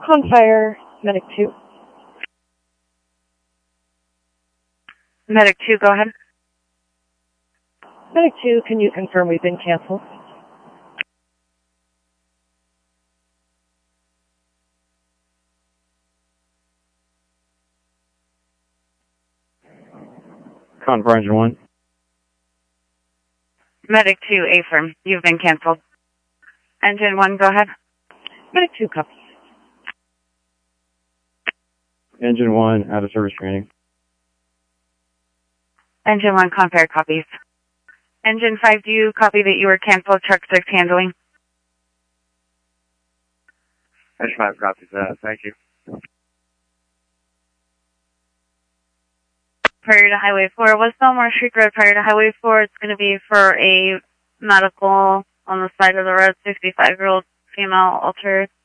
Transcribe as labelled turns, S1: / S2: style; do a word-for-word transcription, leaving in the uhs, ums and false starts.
S1: Confire, Medic two.
S2: Medic two, go ahead.
S1: Medic two, can you confirm we've been canceled?
S3: Confire Engine one.
S2: Medic two, affirm. You've been canceled. Engine one, go ahead.
S1: Medic two, copy.
S3: Engine one, out of service training.
S2: Engine one, Confire copies. Engine five, do you copy that you were canceled, truck six handling?
S3: Engine five copies that, thank you.
S2: Prior to Highway four, West Belmore Street Road, prior to Highway four, it's going to be for a medical on the side of the road, sixty-five-year-old female altered.